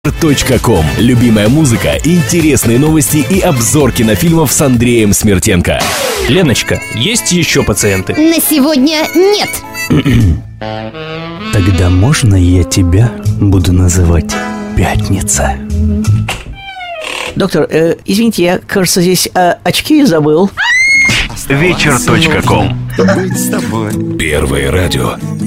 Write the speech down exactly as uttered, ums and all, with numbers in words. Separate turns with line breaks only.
точка ком. Любимая музыка, интересные новости и обзор кинофильмов с Андреем Смертенко.
Леночка, есть еще пациенты?
На сегодня нет.
Тогда можно я тебя буду называть Пятница?
Доктор, э, извините, я, кажется, здесь э, очки забыл.
вечер точка ком.
Быть с тобой.
Первое радио